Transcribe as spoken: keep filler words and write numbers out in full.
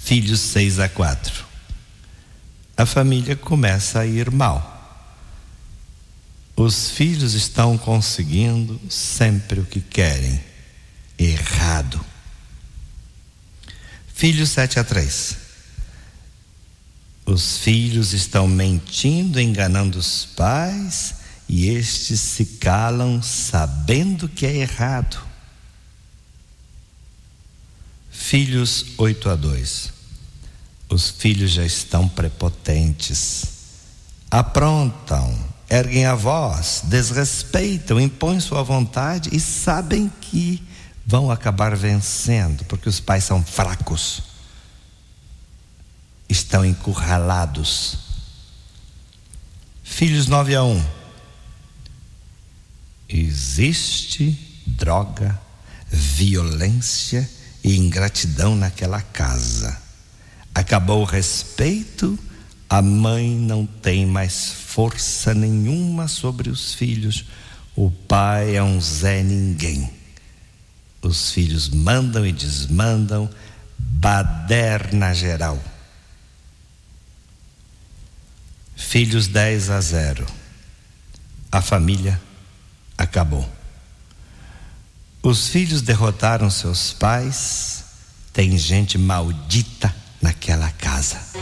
Filhos seis a quatro. A família começa a ir mal. Os filhos estão conseguindo sempre o que querem. Errado. Filhos sete a três. Os filhos estão mentindo, enganando os pais, e estes se calam sabendo que é errado. Filhos oito a dois. Os filhos já estão prepotentes. Aprontam, erguem a voz, desrespeitam, impõem sua vontade e sabem que vão acabar vencendo, porque os pais são fracos. Estão encurralados. Filhos nove a um. Existe droga, violência e ingratidão naquela casa. Acabou o respeito, a mãe não tem mais força nenhuma sobre os filhos, o pai é um Zé Ninguém. Os filhos mandam e desmandam, baderna geral. Filhos dez a zero. A família acabou. Os filhos derrotaram seus pais. Tem gente maldita naquela casa.